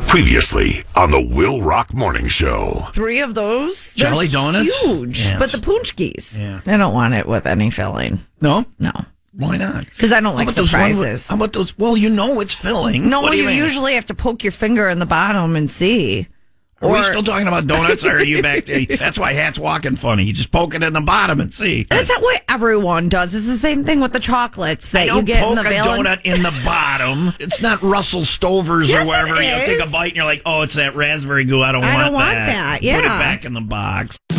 Previously on the Will Rock Morning Show. 3 of those. Jelly donuts? Huge. Yeah. But the Punchkis. Yeah. I don't want it with any filling. No? No. Why not? Because I don't like surprises. How about those? Well, you know it's filling. No, What do you mean? usually have to poke your finger in the bottom and see. Are we still talking about donuts, or are you back there? That's why Hat's walking funny. You just poke it in the bottom and see. That's not what everyone does. It's the same thing with the chocolates that I don't you get poke in the a Valen- donut in the bottom. It's not Russell Stover's Yes, or whatever. it You take is. a bite and you're like, oh, it's that raspberry goo. I don't want that. Put it Yeah. back in the box.